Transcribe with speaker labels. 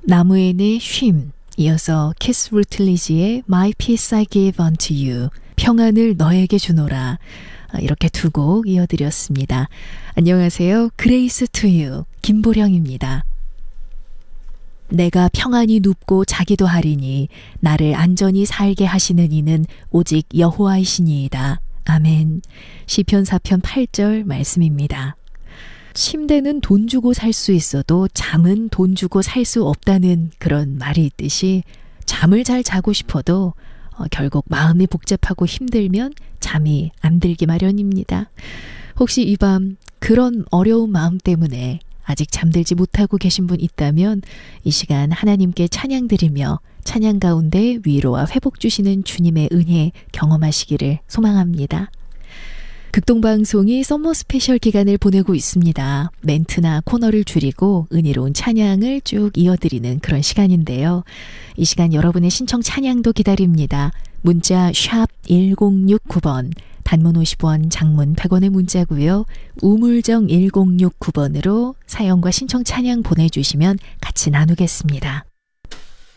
Speaker 1: 나무엔의 쉼, 이어서 키스 루틀리지의 My Peace I Give Unto You, 평안을 너에게 주노라. 이렇게 두 곡 이어드렸습니다. 안녕하세요. 그레이스 투 유 김보령입니다. 내가 평안히 눕고 자기도 하리니 나를 안전히 살게 하시는 이는 오직 여호와이시니이다. 아멘. 시편 4편 8절 말씀입니다. 침대는 돈 주고 살 수 있어도 잠은 돈 주고 살 수 없다는 그런 말이 있듯이 잠을 잘 자고 싶어도 결국 마음이 복잡하고 힘들면 잠이 안 들기 마련입니다. 혹시 이 밤 그런 어려운 마음 때문에 아직 잠들지 못하고 계신 분 있다면 이 시간 하나님께 찬양 드리며 찬양 가운데 위로와 회복 주시는 주님의 은혜 경험하시기를 소망합니다. 극동방송이 썸머 스페셜 기간을 보내고 있습니다. 멘트나 코너를 줄이고 은혜로운 찬양을 쭉 이어드리는 그런 시간인데요. 이 시간 여러분의 신청 찬양도 기다립니다. 문자 샵 1069번, 단문 50원, 장문 100원의 문자고요. 우물정 1069번으로 사연과 신청 찬양 보내주시면 같이 나누겠습니다.